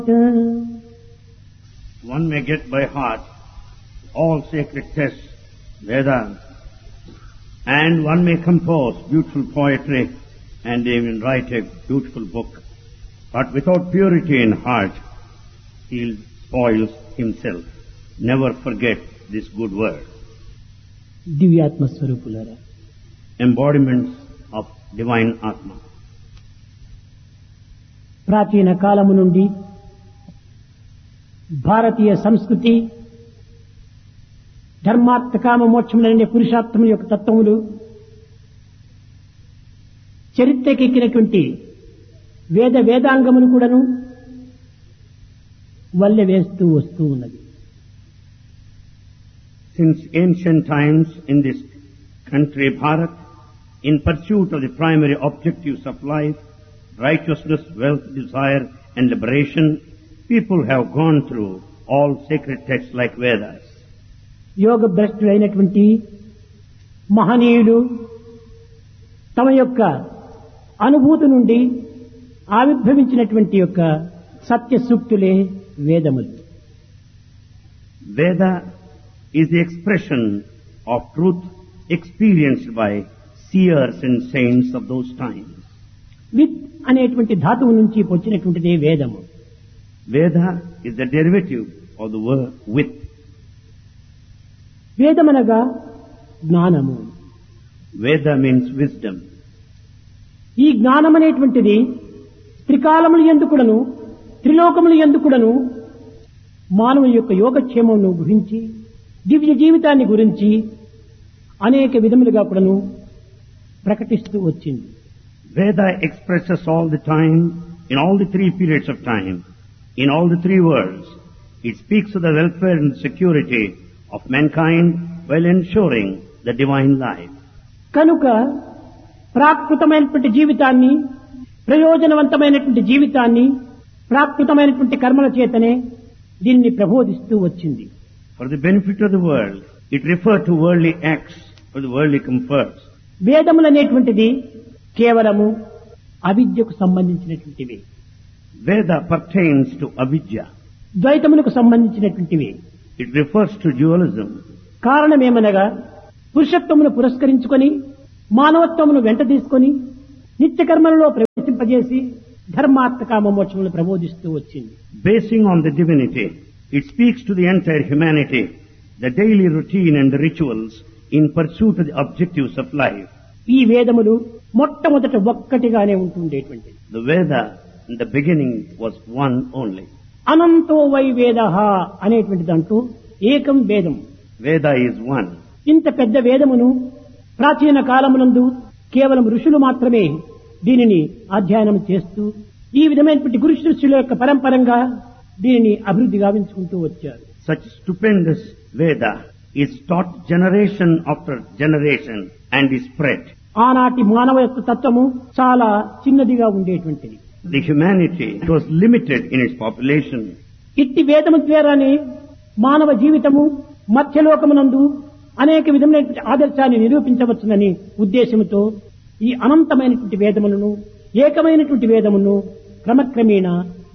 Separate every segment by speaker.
Speaker 1: One may get by heart all sacred texts, Vedas, and one may compose beautiful poetry and even write a beautiful book. But without purity in heart, he spoils himself. Never forget this good word.
Speaker 2: దివ్యాత్మ స్వరూపులారా,
Speaker 1: Embodiments of divine Atma.
Speaker 2: ప్రాచీన కాలము నుండి భారతీయ సంస్కృతి ధర్మార్థ కామ మోక్షములనే పురుషార్థముల యొక్క తత్వములు చరిత్రకెక్కినటువంటి వేదాంగములు కూడాను వల్లె వేస్తూ వస్తూ ఉన్నది.
Speaker 1: Since ancient times in this country, Bharat, in pursuit of the primary objectives of life, righteousness, wealth, desire and liberation, people have gone through all sacred texts like Vedas.
Speaker 2: యోగ భ్రష్టులైనటువంటి మహనీయులు తమ యొక్క అనుభూతి నుండి ఆవిర్భవించినటువంటి యొక్క సత్య సూక్తులే వేదములు.
Speaker 1: Veda is the expression of truth experienced by seers and saints of those times.
Speaker 2: With అనేటువంటి ధాతువు నుంచి వచ్చినటువంటిదే వేదము.
Speaker 1: Veda is the derivative of the word with.
Speaker 2: వేదమనగా జ్ఞానము.
Speaker 1: Veda means wisdom.
Speaker 2: ఈ జ్ఞానం అనేటువంటిది త్రికాలములు ఎందుకుడను త్రిలోకములు ఎందుకుడను మానవుని యొక్క యోగక్షేమమును గురించి దివ్య జీవితాన్ని గురించి అనేక విధములుగా కూడాను ప్రకటిస్తూ వచ్చింది.
Speaker 1: Veda expresses all the time, in all the three periods of time, in all the three worlds. It speaks of the welfare and security of mankind while ensuring the divine life.
Speaker 2: కనుక ప్రాకృతమైనటువంటి జీవితాన్ని, ప్రయోజనవంతమైనటువంటి జీవితాన్ని, ప్రాకృతమైనటువంటి కర్మల చేతనే దీన్ని ప్రబోధిస్తూ వచ్చింది.
Speaker 1: For the benefit of the world, it referred to worldly acts for the worldly comforts.
Speaker 2: వేదములనేటువంటిది కేవలము అవిద్యకు సంబంధించినటువంటివి.
Speaker 1: Veda pertains to avidya.
Speaker 2: ద్వైతములకు సంబంధించినటువంటివి.
Speaker 1: It refers to dualism.
Speaker 2: కారణమేమనగా పురుషత్వమును పురస్కరించుకొని మానవత్వమును వెంట తీసుకొని నిత్య కర్మలలో ప్రవేశింపజేసి ధర్మార్థ కామ మోక్షములను ప్రబోధిస్తూ వచ్చింది.
Speaker 1: Basing on the divinity, it speaks to the entire humanity, the daily routine and the rituals in pursuit of the objectives of life.
Speaker 2: ఈ వేదములు మొట్టమొదట ఒక్కటిగానే ఉంటుండేటువంటిది.
Speaker 1: The Veda in the beginning was one only.
Speaker 2: అనంతో why వేదః అనేటువంటి దాంట్లో ఏకం వేదం.
Speaker 1: Veda is one.
Speaker 2: ఇంత పెద్ద వేదమును ప్రాచీన కాలమునందు కేవలం ఋషులు మాత్రమే దీనిని అధ్యయనం చేస్తూ ఈ విధమైనటువంటి గురు శిష్యుల యొక్క పరంపరంగా దీనిని అభివృద్ధి గావించుకుంటూ వచ్చారు.
Speaker 1: Such stupendous Veda is taught generation after generation and is spread.
Speaker 2: ఆనాటి మానవ యొక్క తత్వము చాలా చిన్నదిగా ఉండేటువంటిది.
Speaker 1: The humanity was limited in its population.
Speaker 2: ఇట్టి వేదము ద్వారానే మానవ జీవితము మధ్యలోకమునందు అనేక విధమైనటువంటి ఆదర్శాన్ని నిరూపించవచ్చునని ఉద్దేశంతో ఈ అనంతమైనటువంటి వేదములను, ఏకమైనటువంటి వేదమును క్రమక్రమేణా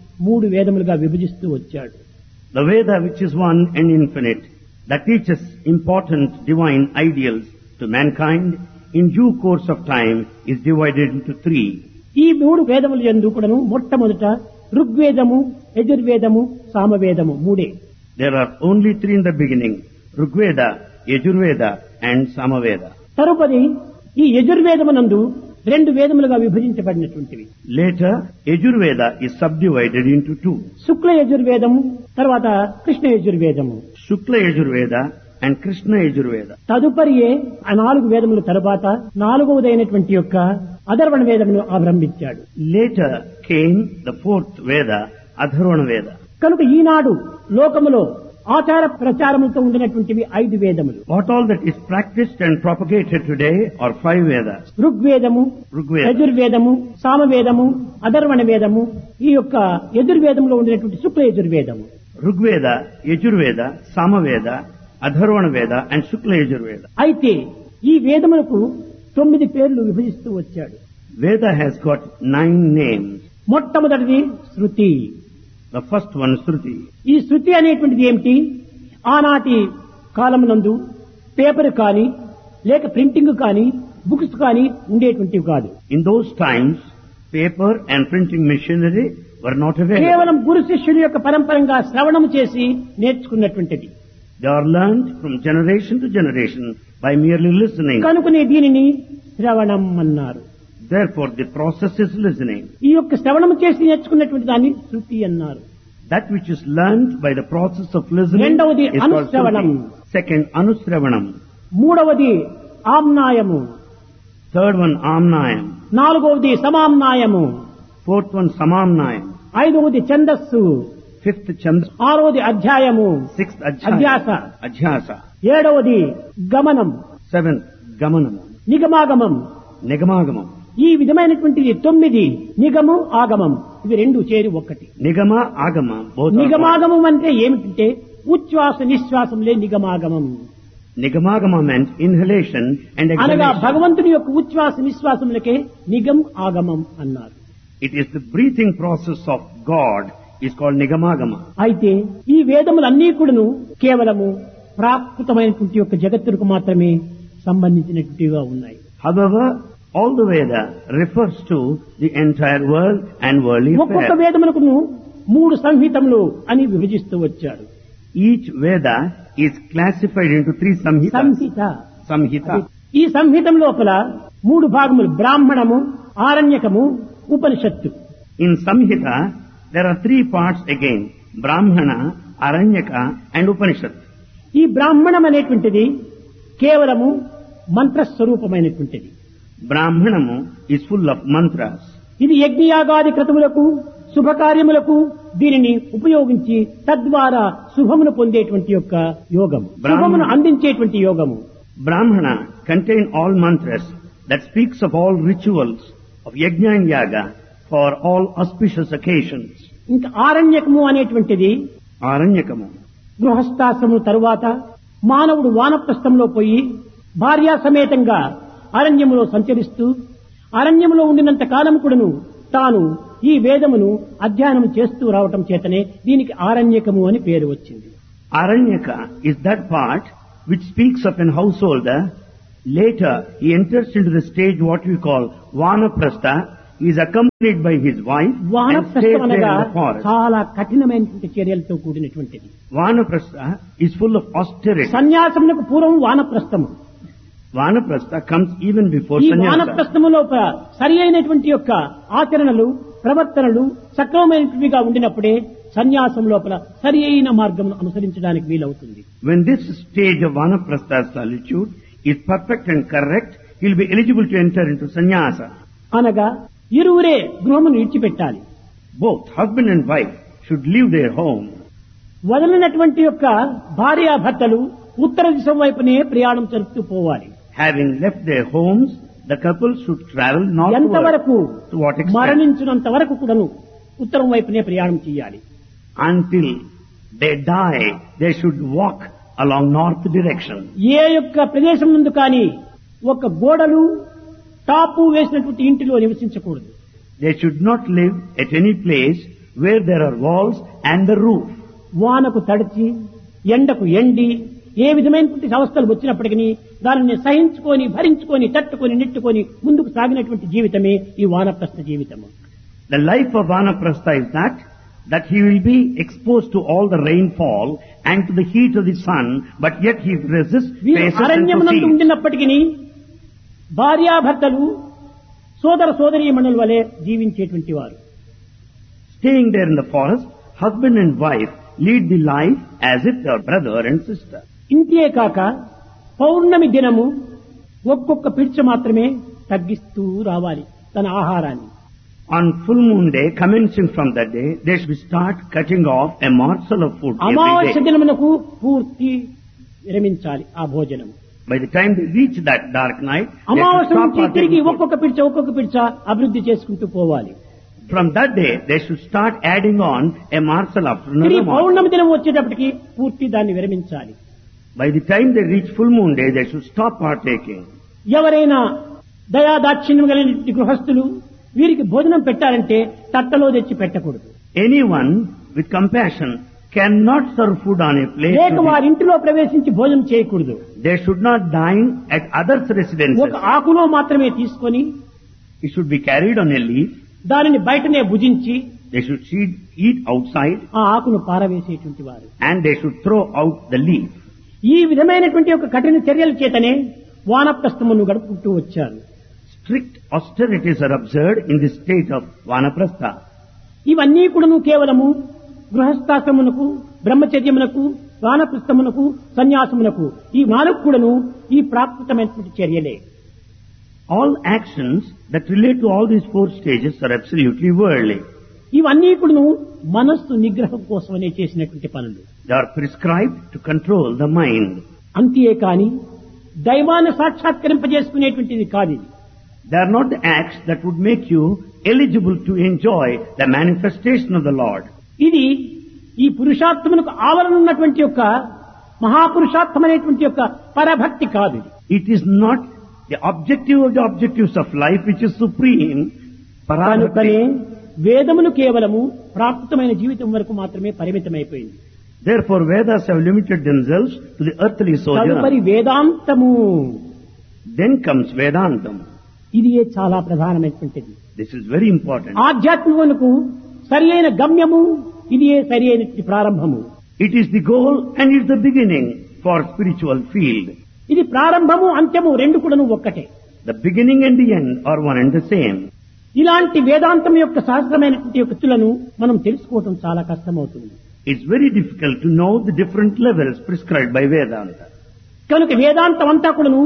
Speaker 2: 3 వేదములుగా విభజిస్తూ వచ్చాడు.
Speaker 1: The Veda, which is one and infinite, that teaches important divine ideals to mankind, in due course of time is divided into 3.
Speaker 2: ఈ 3 వేదముల యందు కూడాను మొట్టమొదట ఋగ్వేదము, యజుర్వేదము, సామవేదము 3.
Speaker 1: There are only 3 in the beginning: Rigveda, Yajurveda and Samaveda.
Speaker 2: తరుపది ఈ యజుర్వేదమునందు 2 వేదములుగా విభజించబడినటువంటివి.
Speaker 1: Later, Yajurveda is subdivided into 2.
Speaker 2: శుక్ల యజుర్వేదము, తర్వాత Krishna యజుర్వేదము.
Speaker 1: Shukla Yajurveda and Krishna Yajurveda.
Speaker 2: తదుపరియే ఆ 4 వేదముల తరువాత 4వదైనటువంటి యొక్క అధర్వణ వేదమును ఆరంభించాడు.
Speaker 1: Later came the 4th Veda, Atharvana Veda.
Speaker 2: కనుక ఈనాడు లోకములో ఆచార ప్రచారములతో ఉండినటువంటివి 5 వేదములు.
Speaker 1: What all that is practiced and propagated today are 5 Vedas.
Speaker 2: ఋగ్వేదము,
Speaker 1: Rigveda,
Speaker 2: యజుర్వేదము, సామవేదము, అధర్వణ వేదము, ఈ యొక్క యజుర్వేదంలో ఉండినటువంటి శుక్ల యజుర్వేదము.
Speaker 1: Rigveda, Yajurveda, Samaveda, Atharvana Veda and Shukla Yajurveda.
Speaker 2: అయితే ఈ వేదములకు 9 పేర్లు విభజిస్తూ వచ్చాడు.
Speaker 1: Veda has got 9 names.
Speaker 2: మొట్టమొదటిది శృతి.
Speaker 1: The first one is Shruti.
Speaker 2: ఈ శృతి అనేటువంటిది ఏమిటి? ఆనాటి కాలమునందు పేపర్ కానీ లేక ప్రింటింగ్ కానీ బుక్స్ కానీ ఉండేటువంటివి కాదు.
Speaker 1: In those times, paper and printing machinery were not available.
Speaker 2: కేవలం గురు శిష్యుల యొక్క పరంపరంగా శ్రవణం చేసి నేర్చుకున్నటువంటిది.
Speaker 1: They are learned from generation to generation by merely listening.
Speaker 2: కనుకనే దీనిని శ్రవణం అన్నారు.
Speaker 1: Therefore, the process is listening.
Speaker 2: ఈ యొక్క శ్రవణం చేసి నేర్చుకున్నటువంటి దాన్ని శృతి అన్నారు.
Speaker 1: That which is learned by the process of listening
Speaker 2: రెండవది
Speaker 1: is called
Speaker 2: అనుశ్రవణం.
Speaker 1: Shruti. Second, Anusravanam.
Speaker 2: మూడవది ఆమ్నాయము.
Speaker 1: Third one, Amnayam.
Speaker 2: నాలుగవది సమామ్నాయము.
Speaker 1: Fourth one, Samamnayam.
Speaker 2: ఐదవది ఛందస్సు.
Speaker 1: Fifth, Chandas.
Speaker 2: ఆరవది అధ్యాయము.
Speaker 1: Sixth,
Speaker 2: అధ్యాస.
Speaker 1: Adhyasa.
Speaker 2: ఏడవది గమనం.
Speaker 1: Seventh, Gamanam.
Speaker 2: నిగమాగమం.
Speaker 1: Nigamangamam.
Speaker 2: ఈ విధమైనటువంటిది 9 నిగము ఆగమం, ఇవి రెండు చేరి ఒక్కటి.
Speaker 1: Nigama, Agama. Both are
Speaker 2: నిగమాగమం అంటే ఏమిటంటే ఉచ్ఛ్వాస నిశ్వాసంలే నిగమాగమం.
Speaker 1: Nigamagama meant inhalation and
Speaker 2: అనగా
Speaker 1: exhalation.
Speaker 2: భగవంతుని యొక్క ఉచ్ఛ్వాస నిశ్వాసములకే నిగం ఆగమం అన్నారు.
Speaker 1: It is the breathing process of God is called Nigamagama.
Speaker 2: అయితే ఈ వేదములన్నీ కూడాను కేవలము ప్రాకృతమైనటువంటి యొక్క జగత్తుకు మాత్రమే సంబంధించినట్టుగా ఉన్నాయి.
Speaker 1: However, all the Veda refers to the entire world and worldly
Speaker 2: ఒక్కొక్క
Speaker 1: affairs.
Speaker 2: వేదమునకును 3 సంహితములు అని విభజిస్తూ వచ్చాడు.
Speaker 1: Each Veda is classified into 3 samhitas.
Speaker 2: Samhita.
Speaker 1: Samhita.
Speaker 2: ఈ సంహితం లోపల 3 భాగములు బ్రాహ్మణము, ఆరణ్యకము, ఉపనిషత్తు.
Speaker 1: In Samhita, there are 3 parts again. Brahmana, Aranyaka and Upanishad.
Speaker 2: ఈ బ్రాహ్మణం అనేటువంటిది కేవలము మంత్రస్వరూపమైనటువంటిది.
Speaker 1: Brahmanamu is full of mantras.
Speaker 2: ఇది యజ్ఞయాగాది క్రతువులకు శుభకార్యములకు దీనిని ఉపయోగించి తద్వారా శుభమును పొందేటువంటి యొక్క యోగము, శుభమును అందించేటువంటి యోగము.
Speaker 1: Brahmana contain all mantras that speaks of all rituals of yajna and yaga for all auspicious occasions.
Speaker 2: ఇంకా ఆరణ్యకము అనేటువంటిది
Speaker 1: Aranyakamu.
Speaker 2: గృహస్థాశ్రము తరువాత మానవుడు వానప్రస్థంలో పోయి భార్యా సమేతంగా అరణ్యములో సంచరిస్తూ అరణ్యములో ఉండినంత కాలం కూడాను తాను ఈ వేదమును అధ్యయనం చేస్తూ రావటం చేతనే దీనికి ఆరణ్యకము అని పేరు వచ్చింది.
Speaker 1: Aranyaka is that part which speaks of an householder. Later, he enters into the stage what we call Vanaprastha. He is accompanied by his wife and stays
Speaker 2: వానప్రస్థం
Speaker 1: there
Speaker 2: అనగా
Speaker 1: in the forest.
Speaker 2: చాలా కఠినమైనటువంటి చర్యలతో కూడినటువంటిది.
Speaker 1: Vanaprastha is full of austerity.
Speaker 2: సన్యాసమునకు పూర్వం వానప్రస్థము.
Speaker 1: Vanaprastha comes even before
Speaker 2: ఈ
Speaker 1: sannyasa.
Speaker 2: వానప్రస్థము లోపల సరి అయినటువంటి యొక్క ఆచరణలు ప్రవర్తనలు సక్రమమైనవిగా ఉండినప్పుడే సన్యాసం లోపల సరి అయిన మార్గం అనుసరించడానికి వీలవుతుంది.
Speaker 1: When this stage of Vanaprastha solitude is perfect and correct, he will be eligible to enter into sannyasa.
Speaker 2: అనగా ఇరువురే గృహమును విడిచిపెట్టాలి.
Speaker 1: Both husband and wife should leave their home.
Speaker 2: వదలినటువంటి యొక్క భార్యాభర్తలు ఉత్తర దిశం వైపునే ప్రయాణం జరుపుతూ పోవాలి.
Speaker 1: Having left their homes, the couple should travel
Speaker 2: ఎంతవరకు
Speaker 1: northward. To what extent?
Speaker 2: మరణించినంత వరకు కూడాను ఉత్తరం వైపునే ప్రయాణం చేయాలి.
Speaker 1: Until they die, they should walk along north direction.
Speaker 2: ఏ యొక్క ప్రదేశం నుండి కానీ ఒక గోడలు టాపు వేసినటువంటి ఇంటిలో నివసించకూడదు.
Speaker 1: They should not live at any place where there are walls and the roof.
Speaker 2: వానకు తడిచి ఎండకు ఎండి ఏ విధమైనటువంటి అవస్థలు వచ్చినప్పటికీ దానిని సహించుకొని భరించుకొని తట్టుకొని నెట్టుకొని ముందుకు సాగినటువంటి జీవితమే ఈ వానప్రస్థ జీవితము.
Speaker 1: The life of Vanaprastha is that he will be exposed to all the rainfall and to the heat of the sun, but yet he resists,
Speaker 2: వీరు
Speaker 1: faces and
Speaker 2: అరణ్యమునందు
Speaker 1: proceeds.
Speaker 2: ఉండినప్పటికీ భార్యాభర్తలు సోదర సోదరీమణుల వలె జీవించేటువంటి వారు.
Speaker 1: Staying there in the forest, husband and wife lead the life as if they are brother and sister.
Speaker 2: ఇంతే కాక పౌర్ణమి దినము ఒక్కొక్క పిడిచ మాత్రమే తగ్గిస్తూ రావాలి తన ఆహారాన్ని.
Speaker 1: On full moon day, commencing from that day, they should start cutting off a morsel of food every
Speaker 2: అమావాస్య
Speaker 1: day.
Speaker 2: దినమునకు పూర్తి విరమించాలి ఆ భోజనం.
Speaker 1: By the time they reach that dark night, they should
Speaker 2: అమావాస్య
Speaker 1: stop
Speaker 2: నుంచి తిరిగి
Speaker 1: partaking food.
Speaker 2: ఒక్కొక్క పిడిచ అభివృద్ధి చేసుకుంటూ పోవాలి.
Speaker 1: From that day, they should start adding on a morsel after
Speaker 2: తిరిగి
Speaker 1: another morsel.
Speaker 2: పౌర్ణమి దినం వచ్చేటప్పటికి పూర్తి దాన్ని విరమించాలి.
Speaker 1: By the time they reach full moon day, they should stop partaking.
Speaker 2: ఎవరైనా దయాదాక్షిణ్యం కలిగిన గృహస్థులు వీరికి భోజనం పెట్టాలంటే తట్టలో తెచ్చి పెట్టకూడదు.
Speaker 1: Anyone with compassion cannot serve food on a plate.
Speaker 2: లేక వారి ఇంటిలో ప్రవేశించి భోజనం చేయకూడదు.
Speaker 1: They should not dine at others' residences.
Speaker 2: ఒక ఆకులో మాత్రమే తీసుకొని
Speaker 1: It should be carried on a leaf.
Speaker 2: దానిని బయటనే భుజించి
Speaker 1: They should eat outside.
Speaker 2: ఆ ఆకును పారవేసేటువంటి వారు.
Speaker 1: And they should throw out the leaf.
Speaker 2: ఈ విధమైనటువంటి ఒక కఠిన చర్యల చేతనే వానప్రస్థమును గడుపుకుంటూ వచ్చారు.
Speaker 1: Strict austerities are observed in the state of Vanaprastha.
Speaker 2: ఇవన్నీ కూడాను కేవలము గృహస్థాశ్రమునకు, బ్రహ్మచర్యమునకు, వానప్రస్థమునకు, సన్యాసమునకు ఈ నాలుగు కూడాను ఈ ప్రాకృతమైనటువంటి చర్యలే.
Speaker 1: All actions that relate to all these 4 stages are absolutely worldly.
Speaker 2: ఇవన్నీ కూడాను మనస్సు నిగ్రహం కోసమనే చేసినటువంటి పనులు.
Speaker 1: They are prescribed to control the mind.
Speaker 2: అంతే కాని దైవాన్ని సాక్షాత్కరింపజేసుకునేటువంటిది కాదు ఇది.
Speaker 1: They are not the acts that would make you eligible to enjoy the manifestation of the Lord.
Speaker 2: ఇది ఈ పురుషార్థమునకు ఆవరణ ఉన్నటువంటి యొక్క మహాపురుషార్థమైనటువంటి యొక్క పరభక్తి కాదు ఇది.
Speaker 1: It is not the objective of the objectives of life which is supreme.
Speaker 2: కనుకనే వేదములు కేవలము ప్రాకృతమైన జీవితం వరకు మాత్రమే పరిమితమైపోయింది.
Speaker 1: Therefore Vedas have limited themselves to the earthly
Speaker 2: తదుపరి
Speaker 1: sojourn.
Speaker 2: వేదాంతము.
Speaker 1: Then comes Vedantam.
Speaker 2: ఇది చాలా ప్రధానమైనటువంటిది.
Speaker 1: This is very important.
Speaker 2: ఆధ్యాత్మికమునకు సరి అయిన గమ్యము, ఇది సరి అయిన ప్రారంభము.
Speaker 1: It is the goal and it is the beginning for spiritual field.
Speaker 2: ఇది ప్రారంభము అంత్యము రెండు కూడాను ఒక్కటే.
Speaker 1: The beginning and the end are one and the same.
Speaker 2: ఇలాంటి వేదాంతం యొక్క సహస్రమైనటువంటి యుక్తులను మనం తెలుసుకోవడం చాలా కష్టమవుతుంది.
Speaker 1: It's very difficult to know the different levels prescribed by Vedanta.
Speaker 2: కనుక వేదాంతం అంతా కూడాను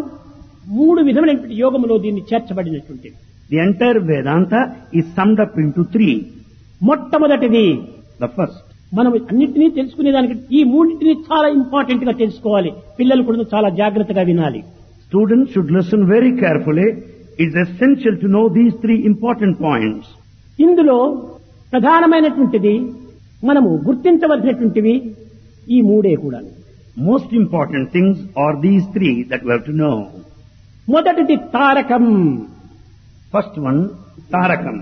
Speaker 2: 3 విధమైనటువంటి యోగములో దీన్ని చేర్చబడినటువంటిది.
Speaker 1: The entire Vedanta is summed up into 3.
Speaker 2: మొట్టమొదటిది
Speaker 1: The first,
Speaker 2: మనం అన్నింటినీ తెలుసుకునేదానికి ఈ మూడింటిని చాలా ఇంపార్టెంట్ గా తెలుసుకోవాలి. పిల్లలు కూడా చాలా జాగ్రత్తగా వినాలి.
Speaker 1: students should listen very carefully. It's essential to know these 3 important points.
Speaker 2: ఇందులో ప్రధానమైనటువంటిది మనము గుర్తించవలసినటువంటివి ఈ మూడే కూడా.
Speaker 1: Most important things are these 3 that we have to know.
Speaker 2: మొదటిది తారకం,
Speaker 1: First one, Tarakam.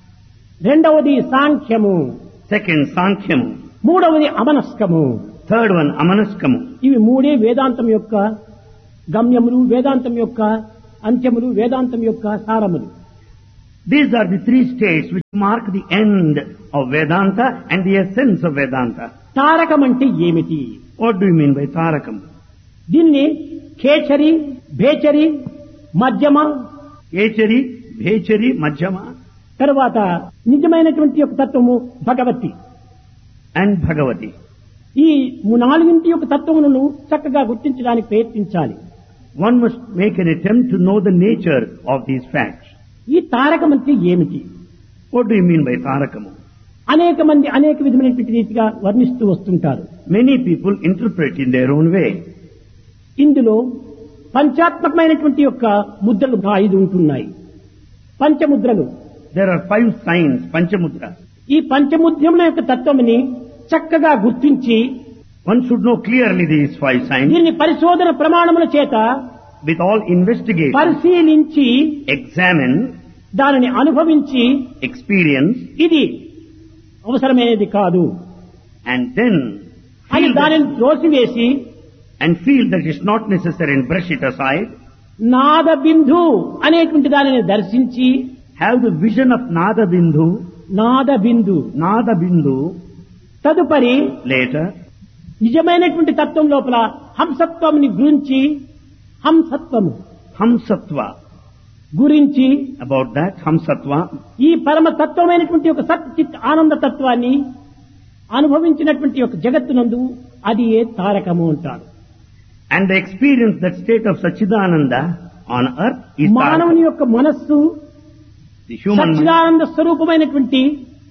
Speaker 2: రెండవది సాంఖ్యము,
Speaker 1: Second, Sankhyamu.
Speaker 2: మూడవది అమనస్కము.
Speaker 1: Third one, Amanaskamu.
Speaker 2: ఇవి మూడే వేదాంతం యొక్క గమ్యములు, వేదాంతం యొక్క అంత్యములు, వేదాంతం యొక్క సారములు.
Speaker 1: These are the 3 states which mark the end of Vedanta and the essence of Vedanta.
Speaker 2: Tarakam అంటే ఏమిటి?
Speaker 1: What do you mean by Tarakam?
Speaker 2: దీన్ని ఖేచరి, భేచరి, మధ్యమ,
Speaker 1: Echari, Bhechari, Majjama
Speaker 2: తరువాత నిజమైనటువంటి యొక్క తత్వము భగవతి.
Speaker 1: and Bhagavati.
Speaker 2: ఈ 4 యొక్క తత్వములను చక్కగా గుర్తించడానికి ప్రయత్నించాలి.
Speaker 1: One must make an attempt to know the nature of these facts.
Speaker 2: ఈ తారకం అంటే ఏమిటి?
Speaker 1: What do you mean by Tarakamu?
Speaker 2: అనేక మంది అనేక విధమైనటువంటి రీతిగా వర్ణిస్తూ వస్తుంటారు.
Speaker 1: Many people interpret in their own way.
Speaker 2: ఇందులో పంచాత్మకమైనటువంటి యొక్క ముద్రలు 5 ఉంటున్నాయి. పంచముద్రలు.
Speaker 1: There are 5 signs, Panchamudra.
Speaker 2: ఈ పంచముద్రముల యొక్క తత్వముని చక్కగా గుర్తించి
Speaker 1: One should know clearly these 5 signs
Speaker 2: దీన్ని పరిశోధన ప్రమాణముల చేత
Speaker 1: with all investigation,
Speaker 2: పరిశీలించి
Speaker 1: examine,
Speaker 2: దానిని అనుభవించి
Speaker 1: experience,
Speaker 2: ఇది అవసరమైనది కాదు
Speaker 1: and then
Speaker 2: అని
Speaker 1: feel that,
Speaker 2: దానిని త్రోసివేసి
Speaker 1: and feel that it's not necessary and brush it aside.
Speaker 2: నాద బిందు అనేటువంటి దానిని దర్శించి
Speaker 1: Have the vision of Nada Bindu,
Speaker 2: Nada Bindu
Speaker 1: Nada Bindu,
Speaker 2: తదుపరి
Speaker 1: later,
Speaker 2: నిజమైనటువంటి తత్వం లోపల హంసత్వముని గురించి హంసత్వము
Speaker 1: Hamsatva.
Speaker 2: గురించి
Speaker 1: About that, Hamsatva,
Speaker 2: ఈ పరమ తత్వమైనటువంటి ఒక సత్ చిత్ ఆనంద తత్వాన్ని అనుభవించినటువంటి ఒక జగత్తునందు అది ఏ తారకము అంటారు.
Speaker 1: and the experience that state of Sachidananda on earth is
Speaker 2: మానవుని
Speaker 1: Tarakam.
Speaker 2: యొక్క మనస్సు
Speaker 1: The human mind,
Speaker 2: సచ్చిదానంద స్వరూపమైనటువంటి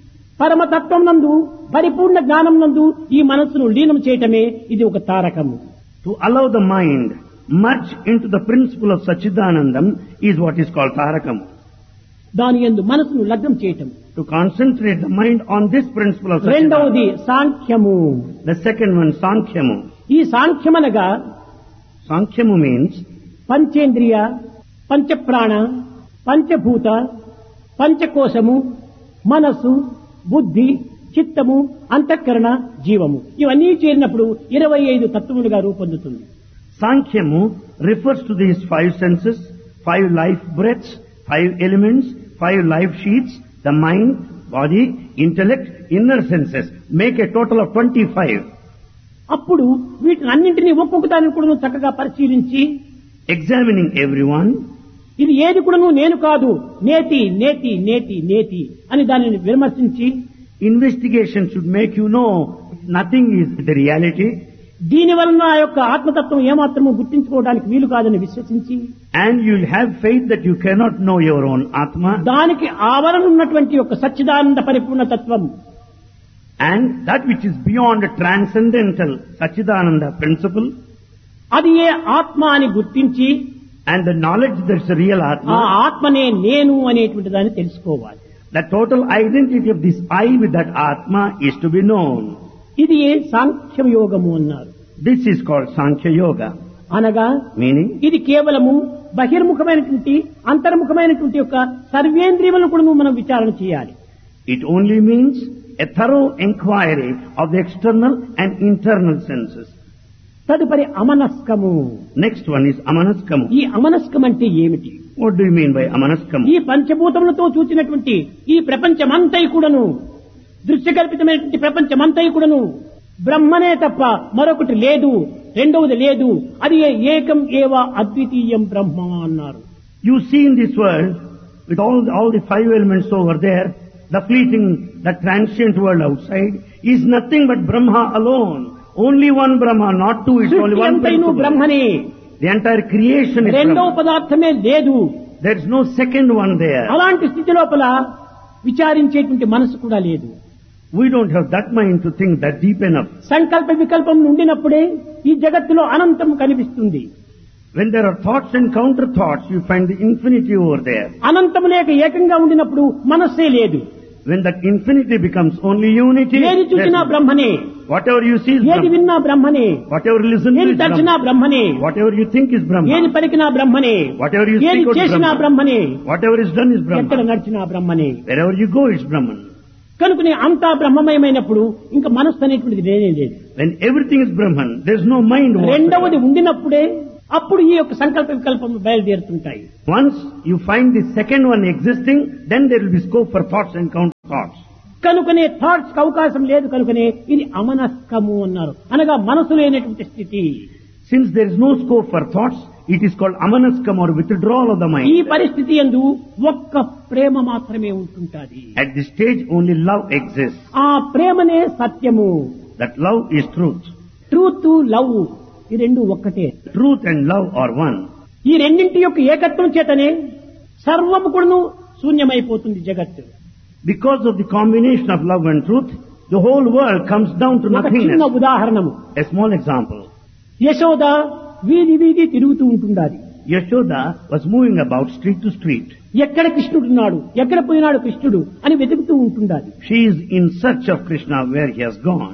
Speaker 2: పరమతత్వం నందు పరిపూర్ణ జ్ఞానం నందు ఈ మనస్సును లీనం చేయటమే ఇది ఒక తారకము.
Speaker 1: to allow the mind merge into the principle of Sachidanandam is what is called Tarakam.
Speaker 2: దాని యందు మనస్సును లగ్నం చేయటం.
Speaker 1: To concentrate the mind on this principle of
Speaker 2: రెండవది
Speaker 1: Sachidanandam.
Speaker 2: సాంఖ్యము.
Speaker 1: The second one, Sankhyamu.
Speaker 2: ఈ సాంఖ్యమనగా
Speaker 1: Sankhyamu means
Speaker 2: పంచేంద్రియ, పంచప్రాణ, పంచభూత, పంచకోశము, మనస్సు, బుద్ధి, చిత్తము, అంతఃకరణ, జీవము ఇవన్నీ చేరినప్పుడు 25 తత్వములుగా రూపొందుతుంది.
Speaker 1: Sankhyamu refers to these 5 senses, 5 life breaths, 5 elements, 5 life sheets, the mind, body, intellect, inner senses. Make a total of 25.
Speaker 2: అప్పుడు వీటిని అన్నింటినీ ఒక్కొక్క దాన్ని కూడా చక్కగా పరిశీలించి
Speaker 1: Examining everyone,
Speaker 2: ఇది ఏది కూడాను నేను కాదు, నేతి నేతి నేతి నేతి అని దానిని విమర్శించి
Speaker 1: investigation should make you know nothing is the reality,
Speaker 2: దీని వలన ఆ యొక్క ఆత్మతత్వం ఏమాత్రము గుర్తించుకోవడానికి వీలు కాదని విశ్వసించి
Speaker 1: and you'll have faith that you cannot know your own Atma,
Speaker 2: దానికి ఆవరణ ఉన్నటువంటి యొక్క సచ్చిదానంద పరిపూర్ణ తత్వం
Speaker 1: and that which is beyond a transcendental Sachidananda principle,
Speaker 2: అది ఏ ఆత్మ అని గుర్తించి
Speaker 1: and the knowledge that's a real
Speaker 2: ఆ
Speaker 1: Atma,
Speaker 2: ఆత్మనే నేను అనేటువంటి దాన్ని తెలుసుకోవాలి.
Speaker 1: the total identity of this I with that Atma is to be known.
Speaker 2: ఇది ఏ సాంఖ్యం యోగము అన్నారు.
Speaker 1: This is called Sankhya Yoga,
Speaker 2: అనగా
Speaker 1: meaning
Speaker 2: ఇది కేవలము బహిర్ముఖమైనటువంటి అంతర్ముఖమైనటువంటి యొక్క సర్వేంద్రియములను కూడా మనం విచారణ చేయాలి.
Speaker 1: it only means a thorough inquiry of the external and internal senses.
Speaker 2: తదుపరి అమనస్కము.
Speaker 1: Next one is Amanaskamu.
Speaker 2: ఈ అమనస్కం అంటే ఏమిటి?
Speaker 1: What do you mean by Amanaskamu?
Speaker 2: ఈ పంచభూతములతో చూచినటువంటి ఈ ప్రపంచమంతై కూడాను, దృశ్యకల్పితమైనటువంటి ప్రపంచమంతై కూడాను బ్రహ్మనే తప్ప మరొకటి లేదు, రెండవది లేదు, అది ఏకం ఏవ అద్వితీయం బ్రహ్మ అన్నారు.
Speaker 1: You see in this world, with all the 5 elements over there, the fleeting, the transient world outside is nothing but Brahma alone. Only one Brahma, not two, it's only
Speaker 2: సృష్టి
Speaker 1: one
Speaker 2: అంతైను
Speaker 1: principle.
Speaker 2: బ్రహ్మనే,
Speaker 1: The entire creation is
Speaker 2: రెండవ
Speaker 1: Brahma.
Speaker 2: పదార్థమే లేదు.
Speaker 1: There is no second one there.
Speaker 2: అలాంటి స్థితి లోపల విచారించేటువంటి మనసు కూడా లేదు.
Speaker 1: We don't have that mind to think that deep enough.
Speaker 2: సంకల్ప వికల్పం ఉండినప్పుడే ఈ జగత్తులో అనంతం కనిపిస్తుంది.
Speaker 1: When there are thoughts and counter thoughts, you find the infinity over there.
Speaker 2: అనంతం లేక ఏకంగా ఉండినప్పుడు మనస్సే లేదు.
Speaker 1: When that infinity becomes only unity,
Speaker 2: ఏది చూసినా బ్రహ్మనే,
Speaker 1: whatever you see is
Speaker 2: ఏది
Speaker 1: Brahma.
Speaker 2: విన్నా బ్రహ్మనే,
Speaker 1: Whatever you listen to
Speaker 2: ఏది
Speaker 1: is
Speaker 2: తలచినా
Speaker 1: Brahma.
Speaker 2: బ్రహ్మనే,
Speaker 1: Whatever you think is Brahma.
Speaker 2: ఏది పలికినా బ్రహ్మనే,
Speaker 1: Whatever you
Speaker 2: ఏది
Speaker 1: speak out is
Speaker 2: చేసినా
Speaker 1: Brahma.
Speaker 2: బ్రహ్మనే,
Speaker 1: Whatever is done is
Speaker 2: ఎక్కడ
Speaker 1: Brahma.
Speaker 2: నడిచినా బ్రహ్మనే.
Speaker 1: Wherever you go, it's Brahman.
Speaker 2: కనుకనే అంతా బ్రహ్మమయమైనప్పుడు ఇంకా మనస్సు అనేటువంటిది లేనే లేదు.
Speaker 1: When everything is Brahman, there's no mind.
Speaker 2: రెండవది
Speaker 1: whatsoever.
Speaker 2: ఉండినప్పుడే అప్పుడు ఈ యొక్క సంకల్ప వికల్పములు బయలుదేరుతుంటాయి.
Speaker 1: Once you find the second one existing, then there will be scope for thoughts and counter thoughts.
Speaker 2: కనుకనే థాట్స్ కి అవకాశం లేదు, కనుకనే ఇది అమనస్కము అన్నారు, అనగా మనసు లేనటువంటి స్థితి.
Speaker 1: Since there is no scope for thoughts, it is called amanaskam or withdrawal of the
Speaker 2: ఈ
Speaker 1: mind.
Speaker 2: పరిస్థితి యందు ఒక్క ప్రేమ మాత్రమే ఉంటుంటాది.
Speaker 1: At this stage, only love exists.
Speaker 2: ఆ ప్రేమనే సత్యము.
Speaker 1: That love is truth.
Speaker 2: Truth, love ఈ రెండు ఒక్కటే.
Speaker 1: Truth and love are one.
Speaker 2: ఈ రెండింటి యొక్క ఏకత్వం చేతనే సర్వము కూడాను శూన్యమైపోతుంది జగత్తు.
Speaker 1: Because of the combination of love and truth, the whole world comes down to
Speaker 2: ఒక చిన్న
Speaker 1: nothingness.
Speaker 2: ఉదాహరణము.
Speaker 1: A small example.
Speaker 2: Yashoda వీధి వీధి తిరుగుతూ ఉంటుండాలి.
Speaker 1: Yashoda was moving about street to street.
Speaker 2: ఎక్కడ కృష్ణుడున్నాడు, ఎక్కడ పోయినాడు కృష్ణుడు అని వెతుకుతూ ఉంటుండాలి.
Speaker 1: She is in search of Krishna where he has gone.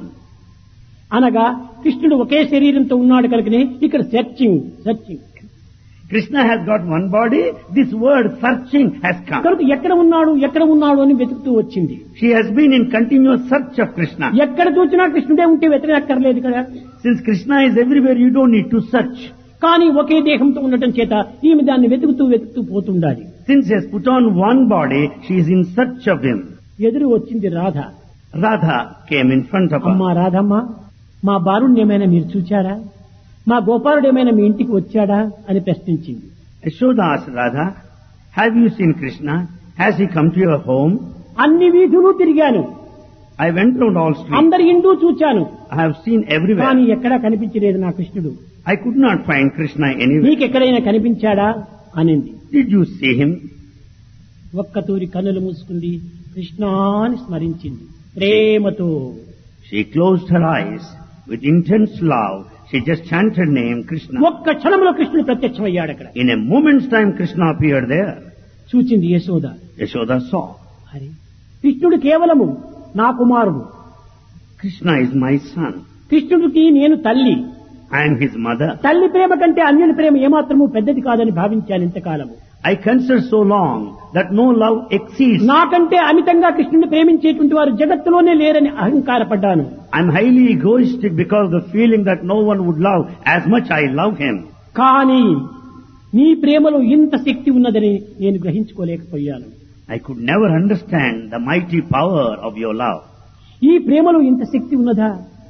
Speaker 2: అనగా కృష్ణుడు ఒకే శరీరంతో ఉన్నాడు కనుకనే ఇక్కడ searching searching.
Speaker 1: Krishna has got one body, this word searching has come.
Speaker 2: కనుక ఎక్కడ ఉన్నాడు అని వెతుకుతూ వచ్చింది.
Speaker 1: She has been in continuous search of Krishna.
Speaker 2: ఎక్కడ చూసినా కృష్ణుడే ఉంటే వెతకక్కర్లేదు కదా.
Speaker 1: Since Krishna is everywhere, you don't need to search.
Speaker 2: కానీ ఒకే దేహంతో ఉండటం చేత ఈమె దాన్ని వెతుకుతూ పోతుండాలి.
Speaker 1: Since he has put on one body, she is in search of him.
Speaker 2: ఎదురు వచ్చింది Radha.
Speaker 1: Radha came in front of
Speaker 2: అమ్మా
Speaker 1: her.
Speaker 2: రాధమ్మ, మా బాలుణ్ణి ఏమైనా మీరు చూచారా, మా గోపాలుడు ఏమైనా మీ ఇంటికి వచ్చాడా అని ప్రశ్నించింది.
Speaker 1: Yashoda asked Radha, have you seen Krishna? Has he come to your home?
Speaker 2: అన్ని వీధులు తిరిగాను,
Speaker 1: I went round all streets.
Speaker 2: అందరి ఇంటూ చూచాను,
Speaker 1: I have seen everywhere.
Speaker 2: కానీ ఎక్కడా కనిపించలేదు నా కృష్ణుడు.
Speaker 1: I could not find Krishna anywhere.
Speaker 2: నీకెక్కడైనా కనిపించాడా అనింది.
Speaker 1: Did you see him?
Speaker 2: ఒక్కతూరి కన్నులు మూసుకుంది, కృష్ణాని స్మరించింది ప్రేమతో.
Speaker 1: She closed her eyes with intense love. She just chanted name Krishna.
Speaker 2: ఒక్క క్షణంలో కృష్ణుడు ప్రత్యక్షమయ్యాడు అక్కడ.
Speaker 1: In a moment's time, Krishna appeared there.
Speaker 2: చూచింది యశోద.
Speaker 1: Yashoda saw.
Speaker 2: అరే, కృష్ణుడు కేవలము నా కుమారుడు,
Speaker 1: Krishna is my son.
Speaker 2: కృష్ణుడికి నేను తల్లి.
Speaker 1: I am his mother.
Speaker 2: తల్లి ప్రేమ కంటే అన్యుని ప్రేమ ఏమాత్రము పెద్దది కాదని భావించాను ఇంతకాలము.
Speaker 1: I consider so long that no love exceeds.
Speaker 2: నాకంటే అమితంగా కృష్ణుని ప్రేమించేటువంటి వారు జగత్తులోనే లేరని అహంకారపడ్డాను.
Speaker 1: I'm highly egoistic because of the feeling that no one would love as much I love him.
Speaker 2: కానీ నీ ప్రేమలో ఇంత శక్తి ఉన్నదని నేను గ్రహించుకోలేకపోయాను.
Speaker 1: I could never understand the mighty power of your love.
Speaker 2: ఈ ప్రేమలో ఇంత శక్తి ఉన్నదా?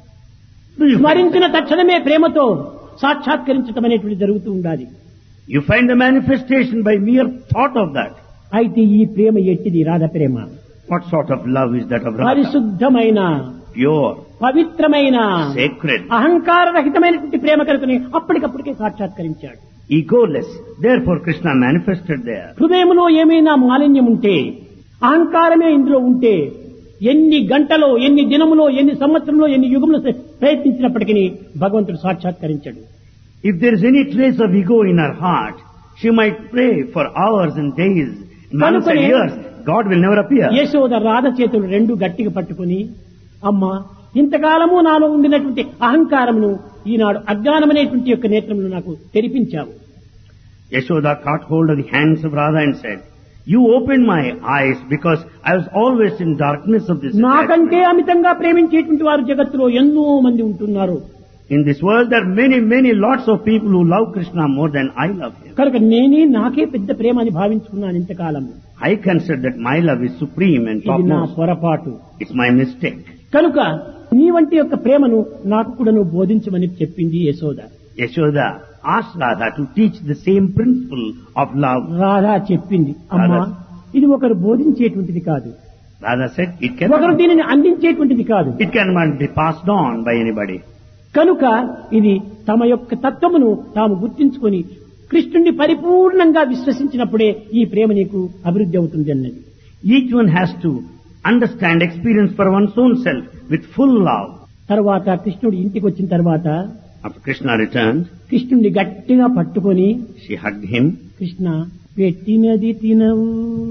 Speaker 1: Do you find,
Speaker 2: స్మరించిన తక్షణమే ప్రేమతో సాక్షాత్కరించటం అనేటువంటి జరుగుతూ ఉండాలి.
Speaker 1: you find the manifestation by mere thought of that?
Speaker 2: అయితే ఈ ప్రేమ ఎట్టిది? రాధ ప్రేమ
Speaker 1: What sort of love is that of Radha?
Speaker 2: పరిశుద్ధమైన,
Speaker 1: Pure,
Speaker 2: పవిత్రమైన,
Speaker 1: sacred,
Speaker 2: అహంకార రహితమైనటువంటి ప్రేమ కనుకని అప్పటికప్పటికే సాక్షాత్కరించాడు.
Speaker 1: egoless. Therefore Krishna manifested there.
Speaker 2: హృదయంలో ఏమైనా మాలిన్యం ఉంటే, అహంకారమే ఇందులో ఉంటే, ఎన్ని గంటలో, ఎన్ని దినములో, ఎన్ని సంవత్సరంలో, ఎన్ని యుగంలో ప్రయత్నించినప్పటికీ భగవంతుడు సాక్షాత్కరించాడు.
Speaker 1: If there is any trace of ego in her heart, she might pray for hours and days, months and years. God will never appear.
Speaker 2: Yashoda Radha చేతులు రెండు గట్టిగా పట్టుకుని, అమ్మా ఇంతకాలము నాలో ఉండినటువంటి అహంకారమును ఈనాడు అజ్ఞానమనేటువంటి యొక్క నేత్రమును నాకు తెరిపించావు.
Speaker 1: Yashoda caught hold of the hands of Radha and said, you opened my eyes because I was always in darkness of this
Speaker 2: నాకంటే
Speaker 1: attachment.
Speaker 2: అమితంగా ప్రేమించేటువంటి వారు జగత్తులో ఎన్నో మంది ఉంటున్నారు.
Speaker 1: In this world there are many lots of people who love Krishna more than I love him.
Speaker 2: కనుక నాకే పెద్ద ప్రేమ అని భావించుకున్నాను ఇంతకాలము.
Speaker 1: I consider that my love is supreme and
Speaker 2: ఇది నా
Speaker 1: topmost.
Speaker 2: పొరపాటు.
Speaker 1: It's my mistake.
Speaker 2: కనుక నీ వంటి యొక్క ప్రేమను నాకు కూడా నువ్వు బోధించమని చెప్పింది Yashoda.
Speaker 1: Yashoda asked Radha to teach the same principle of love.
Speaker 2: Radha చెప్పింది, అమ్మా ఇది ఒకరు బోధించేటువంటిది కాదు,
Speaker 1: Radha said,
Speaker 2: ఒకరు దీనిని అందించేటువంటిది కాదు.
Speaker 1: it cannot be passed on by anybody.
Speaker 2: కనుక ఇది తమ యొక్క తత్వమును తాము గుర్తించుకొని కృష్ణుణ్ణి పరిపూర్ణంగా విశ్వసించినప్పుడే ఈ ప్రేమ నీకు అభివృద్ధి అవుతుంది అన్నది.
Speaker 1: Each one has to understand, experience for one's own self with full love.
Speaker 2: తర్వాత కృష్ణుడు ఇంటికి వచ్చిన తర్వాత
Speaker 1: After Krishna returned,
Speaker 2: కృష్ణుణ్ణి గట్టిగా పట్టుకొని,
Speaker 1: she hugged him.
Speaker 2: కృష్ణ పెట్టినది తినవు,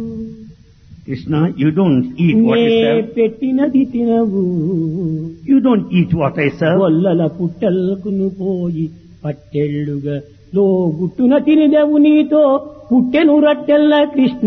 Speaker 1: Krishna, you don't eat what
Speaker 2: నే
Speaker 1: I serve.
Speaker 2: పెట్టినది తినవు,
Speaker 1: You don't eat what I serve.
Speaker 2: గొల్లల పుట్టల్కును పోయి పట్టెళ్ళుగా లో గుట్టున తినదవు, నీతో పుట్టెను రట్టెల్ల Krishna.